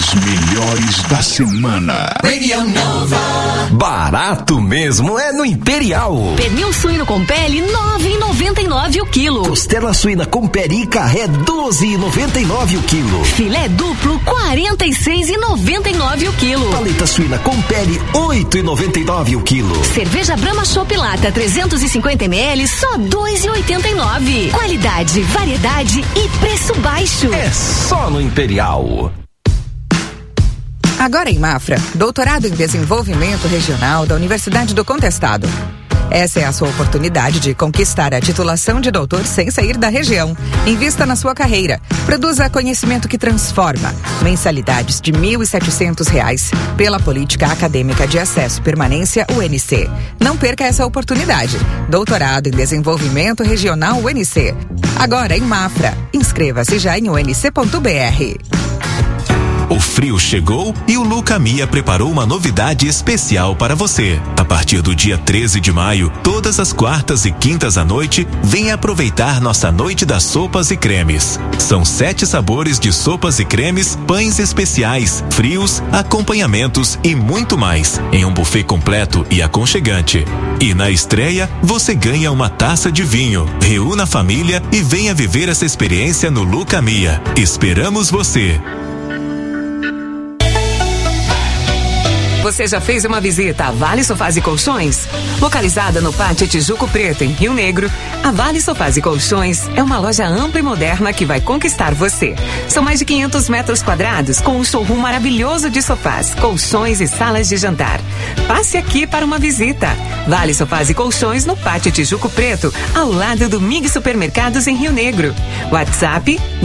Os melhores da semana. Radio Nova. Barato mesmo é no Imperial. Pernil suíno com pele 9,99 o quilo. Costela suína com pele e carré 12,99 o quilo. Filé duplo 46,99 o quilo. Paleta suína com pele 8,99 o quilo. Cerveja Brahma Chopp Lata 350 ml só 2,89. Qualidade, variedade e preço baixo. É só no Imperial. Agora em Mafra, doutorado em desenvolvimento regional da Universidade do Contestado. Essa é a sua oportunidade de conquistar a titulação de doutor sem sair da região. Invista na sua carreira. Produza conhecimento que transforma. Mensalidades de R$ 1.700 pela Política Acadêmica de Acesso e Permanência UNC. Não perca essa oportunidade. Doutorado em Desenvolvimento Regional UNC. Agora em Mafra. Inscreva-se já em unc.br. O frio chegou e o Lucamia preparou uma novidade especial para você. A partir do dia 13 de maio, todas as quartas e quintas à noite, venha aproveitar nossa noite das sopas e cremes. São 7 sabores de sopas e cremes, pães especiais, frios, acompanhamentos e muito mais, em um buffet completo e aconchegante. E na estreia, você ganha uma taça de vinho. Reúna a família e venha viver essa experiência no Lucamia. Esperamos você! Você já fez uma visita à Vale Sofás e Colchões? Localizada no Pátio Tijuco Preto, em Rio Negro, a Vale Sofás e Colchões é uma loja ampla e moderna que vai conquistar você. São mais de 500 metros quadrados, com um showroom maravilhoso de sofás, colchões e salas de jantar. Passe aqui para uma visita. Vale Sofás e Colchões no Pátio Tijuco Preto, ao lado do MIG Supermercados em Rio Negro. WhatsApp